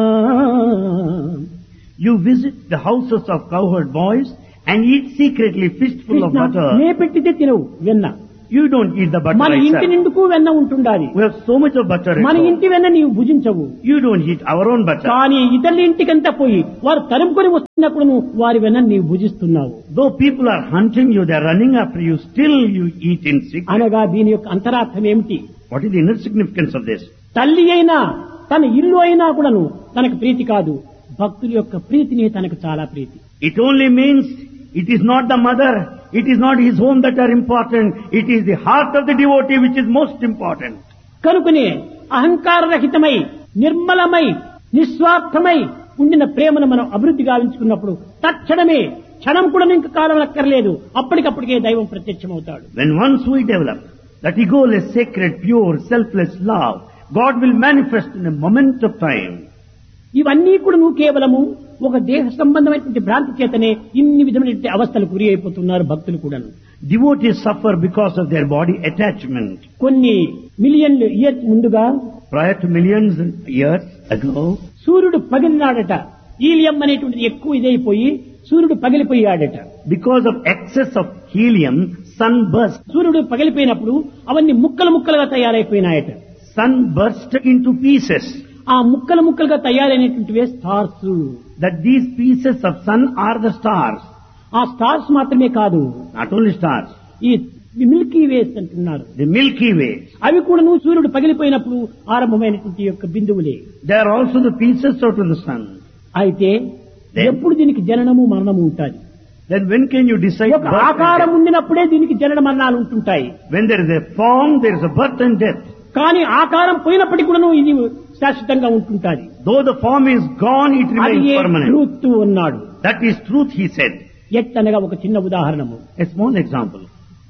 Speaker 1: You visit the houses of cowherd boys and eat secretly fistful of
Speaker 2: Krishna, నే
Speaker 1: butter.
Speaker 2: పెట్టితే తినవు వెన్న.
Speaker 1: You don't eat the butter
Speaker 2: మన
Speaker 1: I
Speaker 2: ఇంటి
Speaker 1: serve.
Speaker 2: నిండుకు వెన్న ఉంటుండాలి.
Speaker 1: We have so much of butter at
Speaker 2: మన
Speaker 1: home.
Speaker 2: ఇంటి వెన్న నీవు భుజించవు.
Speaker 1: You don't eat our own butter.
Speaker 2: కానీ ఇతరుల ఇంటికంతా పోయి వారు తరుముకొని వస్తున్నప్పుడు నువ్వు వారి వెన్న నీవు భుజిస్తున్నావు.
Speaker 1: Though people are hunting you, they are running after you, still you eat in secret.
Speaker 2: అనగా దీని యొక్క అంతరార్థం ఏమిటి?
Speaker 1: What is the inner significance of this?
Speaker 2: తల్లి అయినా తన ఇల్లు అయినా కూడాను తనకు ప్రీతి కాదు, భక్తుల యొక్క ప్రీతిని తనకు చాలా ప్రీతి.
Speaker 1: It only means it is not the mother, it is not his home that are important, it is the heart of the devotee which is most important.
Speaker 2: కనుకనే అహంకార రహితమై, నిర్మలమై, నిస్వార్థమై ఉండిన ప్రేమను మనం అభివృద్ధి గావించుకున్నప్పుడు తక్షణమే క్షణం కూడా ఇంక కాలం అక్కర్లేదు, అప్పటికప్పటికే దైవం ప్రత్యక్షమవుతాడు.
Speaker 1: When once we develop that egoless, sacred, pure, selfless love, God will manifest in a moment of time.
Speaker 2: ఇవన్నీ కూడా నువ్వు కేవలము ఒక దేహ సంబంధమైనటువంటి భ్రాంతి చేతనే ఇన్ని విధమైనటువంటి అవస్థలు గురి అయిపోతున్నారు భక్తులు కూడాను.
Speaker 1: Devotees suffer because of their body attachment.
Speaker 2: కొన్ని మిలియన్లు ఇయర్స్ ముందుగా
Speaker 1: Prior to millions of years ago,
Speaker 2: సూర్యుడు పగిలినాడట. హీలియం అనేటువంటిది ఎక్కువ ఇదైపోయి సూర్యుడు పగిలిపోయాడట.
Speaker 1: because of excess of helium, sun burst.
Speaker 2: సూర్యుడు పగిలిపోయినప్పుడు అవన్నీ ముక్కలు ముక్కలుగా తయారైపోయినాయట.
Speaker 1: Sun burst into pieces.
Speaker 2: ఆ ముక్కలు ముక్కలుగా తయారైనటువంటివే stars.
Speaker 1: That these pieces of sun are the stars.
Speaker 2: ఆ స్టార్స్ మాత్రమే కాదు,
Speaker 1: Not only stars,
Speaker 2: ఈ మిల్కీ వేస్ అంటున్నారు.
Speaker 1: the Milky Way.
Speaker 2: అవి కూడా సూర్యుడు పగిలిపోయినప్పుడు ఆరంభమైనటువంటి యొక్క బిందువులే.
Speaker 1: They are also the pieces out of the sun.
Speaker 2: అయితే ఎప్పుడు దీనికి జననము మరణము ఉంటాయి.
Speaker 1: Then when can you decide
Speaker 2: ఒక
Speaker 1: birth and
Speaker 2: ఆకారం
Speaker 1: death?
Speaker 2: ఉండినప్పుడే దీనికి జనన మరణాలు ఉంటుంటాయి.
Speaker 1: When there is a form, there is a birth and death.
Speaker 2: కానీ ఆకారం పోయినప్పటికీ కూడా ఇది శాశ్వతంగా ఉంటుంటాది.
Speaker 1: Though the form is gone, it
Speaker 2: అది
Speaker 1: remains permanent.
Speaker 2: ట్రూత్ ఉన్నాడు.
Speaker 1: That is truth, he said.
Speaker 2: ఎట్టనగా ఒక చిన్న ఉదాహరణము,
Speaker 1: A small example.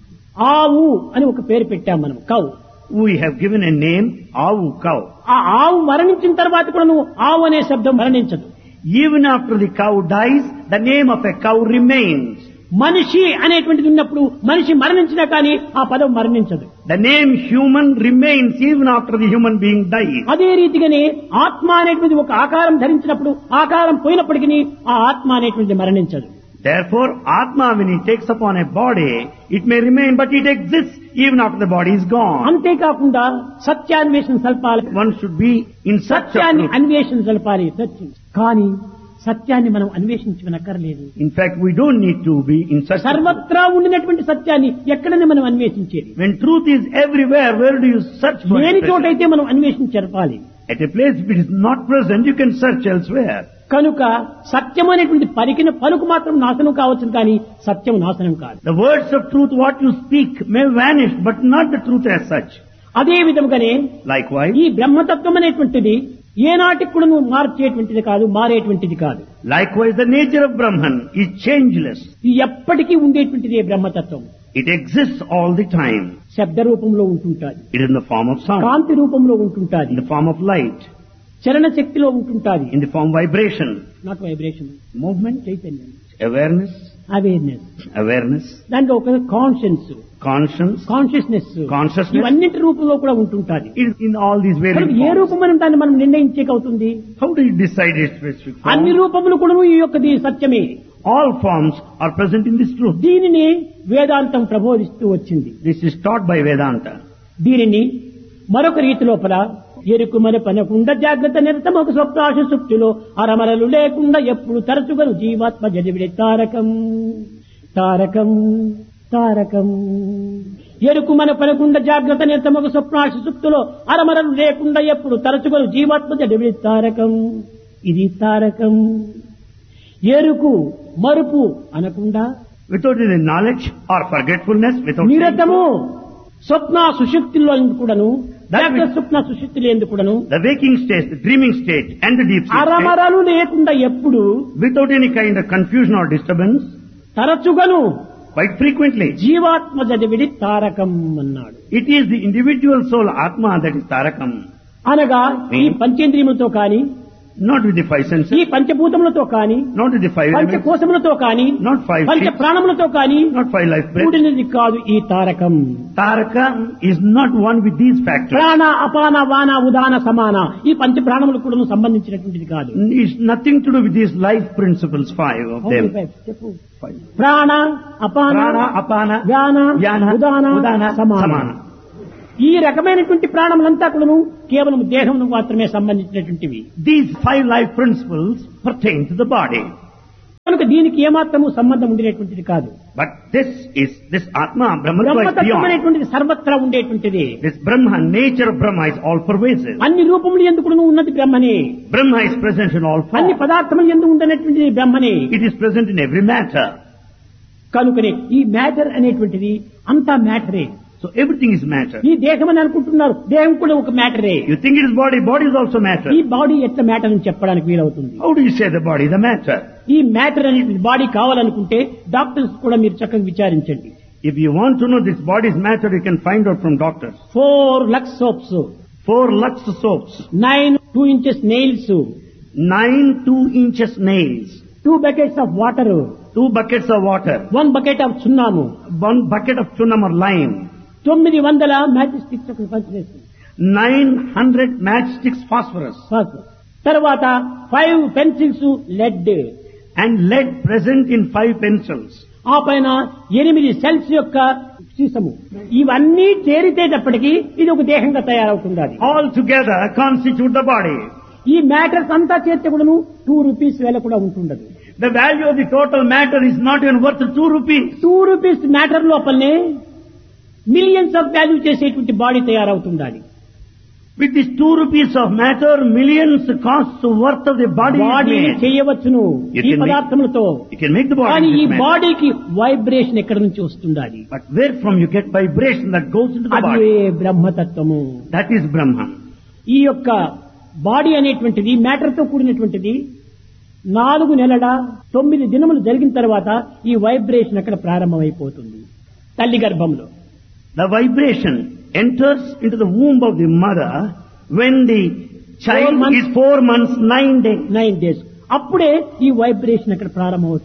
Speaker 2: ఆవు అని ఒక పేరు పెట్టాం మనం, cow.
Speaker 1: We have given a name, Avu, cow.
Speaker 2: ఆ ఆవు మరణించిన తర్వాత కూడా ఆవు అనే శబ్దం మరణించదు.
Speaker 1: Even after the cow dies, the name of a cow remains.
Speaker 2: మనిషి అనేటువంటిది ఉన్నప్పుడు మనిషి మరణించినా కానీ ఆ పదం మరణించదు.
Speaker 1: The name human remains even after the human being dies.
Speaker 2: అదే రీతిగానే ఆత్మ అనేటువంటిది ఒక ఆకారం ధరించినప్పుడు ఆకారం పోయినప్పటికీ ఆ ఆత్మ అనేటువంటిది మరణించదు.
Speaker 1: Therefore, Atma, when it takes upon a body, it may remain, but it exists even after the body is gone.
Speaker 2: అంతేకాకుండా సత్యాన్వేషణ సల్పాలి.
Speaker 1: One should be in search of
Speaker 2: సత్యాన్ని
Speaker 1: truth.
Speaker 2: అన్వేషణ సల్పాలి. సత్యం కానీ సత్యాన్ని మనం అన్వేషించనక్కర్లేదు.
Speaker 1: In fact, we don't need to be in search of truth.
Speaker 2: సర్వత్రా ఉండినటువంటి సత్యాన్ని ఎక్కడనే మనం అన్వేషించేది.
Speaker 1: When truth is everywhere, where do you search for
Speaker 2: లేని
Speaker 1: it?
Speaker 2: చోటైతే మనం అన్వేషించాలి.
Speaker 1: At a place if it is not present, you can search elsewhere.
Speaker 2: కనుక సత్యం అనేటువంటి పలికిన పలుకు మాత్రం నాశనం కావచ్చు కానీ సత్యం నాశనం కాదు.
Speaker 1: The words of truth, what you speak, may vanish, but not the truth as such.
Speaker 2: అదే విధముగానే
Speaker 1: Likewise,
Speaker 2: ఈ బ్రహ్మతత్వం అనేటువంటిది ఏనాటికి కూడా నువ్వు మార్చేటువంటిది కాదు, మారేటువంటిది కాదు.
Speaker 1: likewise, the nature of Brahman is changeless.
Speaker 2: ఇది ఎప్పటికీ ఉండేటువంటిది బ్రహ్మతత్వం.
Speaker 1: It exists all the time.
Speaker 2: శబ్ద రూపంలో ఉంటుంటాది,
Speaker 1: It is in the form of sound,
Speaker 2: కాంతి రూపంలో ఉంటుంటాది,
Speaker 1: in the form of light,
Speaker 2: చలన శక్తిలో ఉంటుంటాది.
Speaker 1: in the form of vibration,
Speaker 2: not vibration, movement, చైతన్యం,
Speaker 1: awareness,
Speaker 2: awareness, దాంట్లో ఒక కాన్షియన్స్,
Speaker 1: conscience,
Speaker 2: కాన్షియస్నెస్, ఇవన్నింటి రూపంలో కూడా ఉంటుంటాది.
Speaker 1: it is in all these various
Speaker 2: A
Speaker 1: forms.
Speaker 2: రూపం అని దాన్ని మనం నిర్ణయించేకవుతుంది.
Speaker 1: How do you decide its specific form?
Speaker 2: అన్ని రూపములు కూడా ఈ యొక్కది సత్యమే.
Speaker 1: All forms are present in this truth.
Speaker 2: దీనిని వేదాంతం ప్రబోధిస్తూ వచ్చింది.
Speaker 1: This is taught by Vedanta.
Speaker 2: దీనిని మరొక రీతి లోపల ఎరుకు మరపనకుండా జాగ్రత్త నిరతం ఒక స్వప్నాశ సుప్తిలో అరమరలు లేకుండా ఎప్పుడు తరచుగా జీవాత్మ జడివిడే తారకం తారకం తారకం. ఎరుకు మనపనకుండా జాగ్రత్త నిరతం ఒక స్వప్నాశ సుప్తిలో అరమరలు లేకుండా ఎప్పుడు తరచుగా జీవాత్మ జడివిడే తారకం. ఇది తారకం. ఎరుకు మరుపు అనకుండా
Speaker 1: Without any knowledge or forgetfulness, without
Speaker 2: నిరతము స్వప్న సుషుప్తిలో కూడాను, జాగ్రత్త స్వప్న సుషుప్తిలో ఎందుకుడను,
Speaker 1: the waking state, the dreaming state, and the deep sleep state,
Speaker 2: అరమరలు లేకుండా ఎప్పుడు
Speaker 1: without any kind of confusion or disturbance,
Speaker 2: తరచుగాను
Speaker 1: quite frequently,
Speaker 2: జీవాత్మ జడివిడి తారకం అన్నాడు.
Speaker 1: it is the individual soul Atma that is Tarakam.
Speaker 2: అనగా ఈ పంచేంద్రియములతో కాని,
Speaker 1: Not with the five senses,
Speaker 2: ఈ పంచభూతములతో కాని,
Speaker 1: not with the five elements,
Speaker 2: పంచకోశములతో కాని,
Speaker 1: not five
Speaker 2: పంచ
Speaker 1: sheets,
Speaker 2: ప్రాణములతో కాని
Speaker 1: not five life breaths.
Speaker 2: కూడినది కాదు ఈ Tarakam.
Speaker 1: Tarakam is not one with these factors.
Speaker 2: ప్రాణ అపాన వాన ఉదాన సమాన ఈ పంచ ప్రాణములకు కూడా సంబంధించినటువంటిది కాదు.
Speaker 1: It's nothing to do with these life principles, five of them.
Speaker 2: చెప్పు.
Speaker 1: Five.
Speaker 2: ప్రాణ అపాన
Speaker 1: Prana, Apana,
Speaker 2: వ్యాన
Speaker 1: Vyana,
Speaker 2: Udana
Speaker 1: Udana,
Speaker 2: సమాన.
Speaker 1: Samana.
Speaker 2: ఈ రకమైనటువంటి ప్రాణములంతా కూడాను కేవలం దేహమును మాత్రమే సంబంధించినటువంటివి.
Speaker 1: These five life principles pertain to the body.
Speaker 2: కనుక దీనికి ఏమాత్రము సంబంధం ఉండేటువంటిది కాదు.
Speaker 1: But this Atma, Brahmatva is
Speaker 2: బ్రహ్మతత్వం
Speaker 1: beyond.
Speaker 2: అనేటువంటిది సర్వత్రా ఉండేటువంటిది.
Speaker 1: This Brahma, nature of Brahma is all pervasive.
Speaker 2: అన్ని రూపములు ఎందుకు ఉన్నది బ్రహ్మనే.
Speaker 1: Brahma is present in all
Speaker 2: అన్ని
Speaker 1: forms.
Speaker 2: పదార్థములు ఎందుకు ఉండనటువంటిది బ్రహ్మనే.
Speaker 1: It is present in every matter.
Speaker 2: కనుకనే ఈ మ్యాటర్ అనేటువంటిది అంతా మ్యాటరే.
Speaker 1: So everything is matter.
Speaker 2: ఈ దేహం అని అనుకుంటున్నారు, దేహం కూడా ఒక మ్యాటరే.
Speaker 1: You think it is body, body is also matter.
Speaker 2: ఈ బాడీ ఎట్లా మ్యాటర్ అని చెప్పడానికి వీలవుతుంది.
Speaker 1: How do you say the body is a matter?
Speaker 2: ఈ మ్యాటర్ అనేది బాడీ కావాలనుకుంటే డాక్టర్స్ కూడా మీరు చక్కగా విచారించండి.
Speaker 1: If you want to know this body's matter, you can find out from doctors.
Speaker 2: 4 Lux soaps,
Speaker 1: 4 Lux soaps,
Speaker 2: 9 2 inches nails,
Speaker 1: 9 2-inch nails,
Speaker 2: 2 buckets of water,
Speaker 1: 2 buckets of water,
Speaker 2: 1 bucket of సున్నాము,
Speaker 1: 1 bucket of chunam or lime,
Speaker 2: 900 magic sticks ఒక పంచవేసి,
Speaker 1: 900 matchsticks phosphorus,
Speaker 2: తర్వాత 5 pencils lead,
Speaker 1: and lead present in 5 pencils.
Speaker 2: ఆ పైన 8 cells యొక్క సీసము. ఇవన్నీ చేరితేటప్పటికీ ఇది ఒక దేహంగా తయారవుతుంది.
Speaker 1: All together constitute the body.
Speaker 2: ఈ మ్యాటర్స్ అంతా చేర్తే కూడాను 2 రూపీస్ వేల కూడా ఉంటుండదు.
Speaker 1: The value of the total matter is not even worth 2 rupees.
Speaker 2: 2 rupees matter లోపలనే మిలియన్స్ ఆఫ్ వాల్యూ చేసేటువంటి body తయారవుతుండాలి.
Speaker 1: With this 2 rupees of matter, millions costs worth of the body is
Speaker 2: బాడీని
Speaker 1: made.
Speaker 2: చేయవచ్చును ఈ పదార్థములతో.
Speaker 1: You can make the
Speaker 2: కానీ
Speaker 1: body
Speaker 2: ఈ
Speaker 1: with matter.
Speaker 2: బాడీకి vibration ఎక్కడి నుంచి వస్తుండాలి?
Speaker 1: But where from you get vibration that goes into the
Speaker 2: అదే
Speaker 1: body?
Speaker 2: బ్రహ్మతత్వము.
Speaker 1: That is Brahman.
Speaker 2: ఈ యొక్క బాడీ అనేటువంటిది మ్యాటర్ తో కూడినటువంటిది. 4 నెలల 9 దినములు జరిగిన తర్వాత ఈ వైబ్రేషన్ అక్కడ ప్రారంభమైపోతుంది తల్లి గర్భంలో.
Speaker 1: The vibration enters into the womb of the mother when the child is 4 months 9 days.
Speaker 2: 9 days. అప్పుడే ఈ వైబ్రేషన్ అక్కడ ప్రారంభమవుతుంది.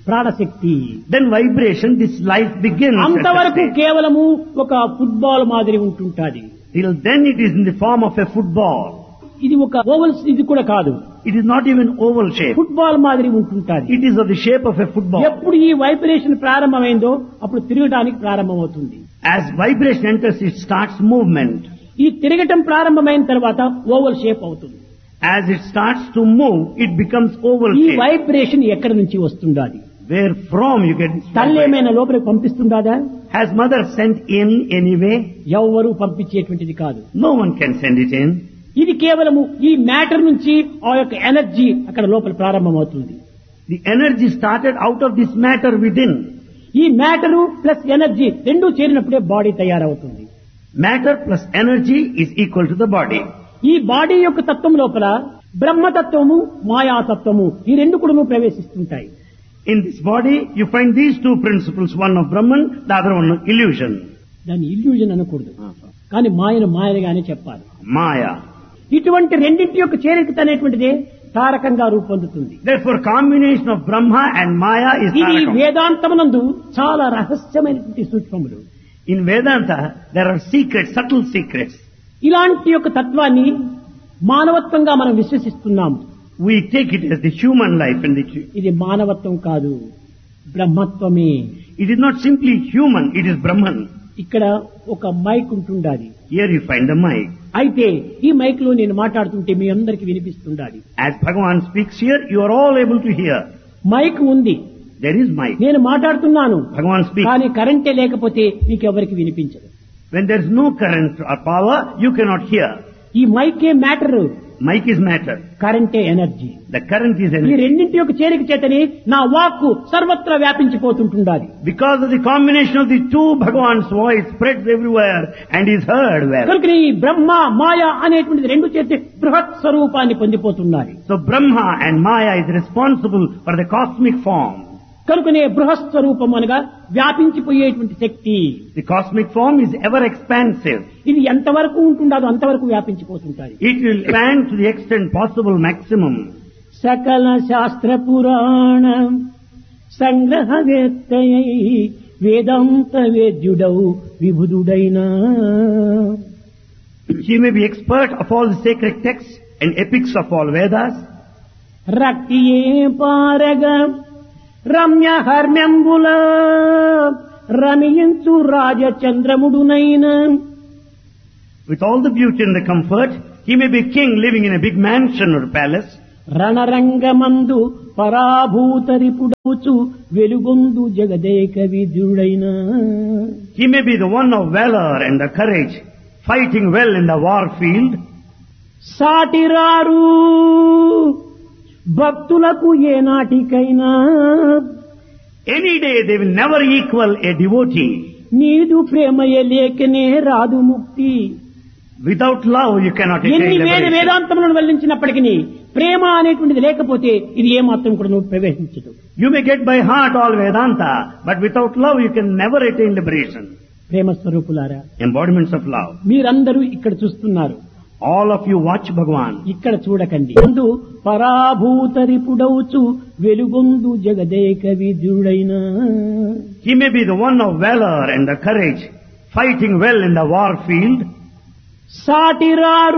Speaker 2: ప్రాణశక్తి.
Speaker 1: Then vibration, this life begins. at that
Speaker 2: అంతవరకు
Speaker 1: stage.
Speaker 2: కేవలము ఒక ఫుట్బాల్ మాదిరి ఉంటుంటాది.
Speaker 1: Till then it is in the form of a football.
Speaker 2: ఇది ఒక ఓవల్స్ ఇది కూడా కాదు,
Speaker 1: It is not even oval shape.
Speaker 2: Football మాదిరి ఉంటుంటాది.
Speaker 1: It is of the shape of a football.
Speaker 2: ఎప్పుడు ఈ వైబ్రేషన్ ప్రారంభమైందో అప్పుడు తిరగడానికి ప్రారంభమవుతుంది.
Speaker 1: As vibration enters, it starts movement.
Speaker 2: ఈ తిరగటం ప్రారంభమైన తర్వాత ఓవల్ షేప్ అవుతుంది.
Speaker 1: As it starts to move, it becomes oval
Speaker 2: ఈ
Speaker 1: shape.
Speaker 2: వైబ్రేషన్ ఎక్కడి నుంచి వస్తుండాది?
Speaker 1: Where from you get this
Speaker 2: తల్లి
Speaker 1: vibration?
Speaker 2: ఏమైనా లోపలికి పంపిస్తుందా?
Speaker 1: Has mother sent in anyway?
Speaker 2: ఎవరు పంపించేటువంటిది కాదు.
Speaker 1: No one can send it in.
Speaker 2: ఇది కేవలము ఈ మ్యాటర్ నుంచి ఆ యొక్క ఎనర్జీ అక్కడ లోపల ప్రారంభమవుతుంది.
Speaker 1: The energy started out of this matter within.
Speaker 2: ఈ మ్యాటరు ప్లస్ ఎనర్జీ రెండూ చేరినప్పుడే బాడీ తయారవుతుంది.
Speaker 1: Matter plus energy is equal to the body.
Speaker 2: ఈ బాడీ యొక్క తత్వం లోపల బ్రహ్మతత్వము మాయాతత్వము ఈ రెండు కూడా ప్రవేశిస్తుంటాయి.
Speaker 1: In this body, you find these two principles, one of Brahman, the other one of illusion.
Speaker 2: దాన్ని ఇల్యూజన్ అనకూడదు, కానీ మాయను మాయలుగానే చెప్పాలి.
Speaker 1: Maya.
Speaker 2: ఇటువంటి రెండింటి యొక్క చేరిక అనేటువంటిదే తారకంగా రూపొందుతుంది.
Speaker 1: Therefore, combination of Brahma and Maya is
Speaker 2: ఇది
Speaker 1: Tarakam.
Speaker 2: వేదాంతమునందు చాలా రహస్యమైనటువంటి సూక్ష్మములు.
Speaker 1: In Vedanta, there are secrets, subtle secrets.
Speaker 2: ఇలాంటి యొక్క తత్వాన్ని మానవత్వంగా మనం విశ్వసిస్తున్నాము.
Speaker 1: We take it as the human life and
Speaker 2: ఇది మానవత్వం కాదు, బ్రహ్మత్వమే.
Speaker 1: it is not simply human, it is Brahman.
Speaker 2: ఇక్కడ ఒక మైక్ ఉంటుండాలి.
Speaker 1: Here you find the mic.
Speaker 2: అయితే ఈ మైక్ లో నేను మాట్లాడుతుంటే మీ అందరికి వినిపిస్తుండాలి.
Speaker 1: As Bhagavan speaks here, you are all able to hear.
Speaker 2: Mic ఉంది,
Speaker 1: There is mic.
Speaker 2: నేను మాట్లాడుతున్నాను,
Speaker 1: Bhagavan speaks.
Speaker 2: కానీ కరెంటే లేకపోతే మీకు ఎవరికి వినిపించదు.
Speaker 1: When there is no current or power, you cannot hear.
Speaker 2: ఈ మైకే matter,
Speaker 1: Mic is matter.
Speaker 2: కరెంటే energy.
Speaker 1: The current is
Speaker 2: ఈ
Speaker 1: energy.
Speaker 2: రెండింటి యొక్క చేరిక చేతని నా వాక్కు సర్వత్రా వ్యాపించిపోతుంటుండాలి.
Speaker 1: Because of the combination of the two, Bhagavan's voice spreads everywhere and is heard well.
Speaker 2: కనుక ఈ బ్రహ్మ మాయ అనేటువంటిది రెండు చేతి బృహత్ స్వరూపాన్ని పొందిపోతున్నారు.
Speaker 1: So Brahma and Maya is responsible for the cosmic form.
Speaker 2: కనుకనే బృహత్ స్వరూపం అనగా వ్యాపించిపోయేటువంటి శక్తి.
Speaker 1: The cosmic form is ever expansive.
Speaker 2: ఇది ఎంతవరకు ఉంటుండదో అంతవరకు వ్యాపించిపోతుంటాయి.
Speaker 1: It will expand to the extent possible maximum.
Speaker 2: సకల శాస్త్ర పురాణ సంగ్రహవేత్తయై వేదాంత వేద్యుడౌ విభుదుడైన.
Speaker 1: He may be expert of all the sacred texts and epics of all Vedas.
Speaker 2: రక్తియే పారగ Ramya హర్మ్యంబుల రమియించు రాజచంద్రముడునైన.
Speaker 1: With all the beauty and the comfort, he may be king living in a big mansion or palace.
Speaker 2: రణరంగమందు పరాభూతరిపుడవుచు వెలుగొందు Jagadeka విధుడైన.
Speaker 1: He may be the one of valor and the courage, fighting well in the war field.
Speaker 2: సాటిరారు భక్తులకు ఏనాటికైనా.
Speaker 1: Any day they will never equal a devotee.
Speaker 2: నీదు ప్రేమయే లేకనే రాదు ముక్తి.
Speaker 1: Without love you cannot attain
Speaker 2: ఎన్ని
Speaker 1: liberation.
Speaker 2: వేదాంతములను వెల్లించినప్పటికీ ప్రేమ అనేటువంటిది లేకపోతే ఇది ఏ మాత్రం కూడా నువ్వు ప్రవేశించదు.
Speaker 1: You may get by heart all Vedanta, but without love you can never attain liberation.
Speaker 2: ప్రేమ స్వరూపులారా,
Speaker 1: Embodiments of love.
Speaker 2: మీరందరూ ఇక్కడ చూస్తున్నారు,
Speaker 1: All of you watch Bhagavan.
Speaker 2: ఇక్కడ చూడకండి. ముందు పరాభూతరిపుడవుచు వెలుగొందు జగదేక విధుడైన.
Speaker 1: He may be the one of valor and the courage, fighting well in the war field.
Speaker 2: సాటిరారు